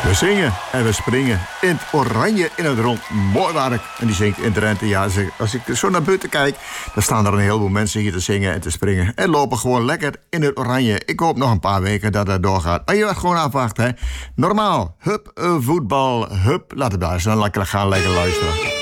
We zingen en we springen in het oranje in het rond. Mooi werk. En die zingt in Drenthe. Ja, als ik zo naar buiten kijk, dan staan er een heleboel mensen hier te zingen en te springen. En lopen gewoon lekker in het oranje. Ik hoop nog een paar weken dat dat doorgaat. Maar je gaat gewoon afwachten, hè. Normaal. Hup, voetbal. Hup, laten we daar eens lekker gaan, lekker luisteren.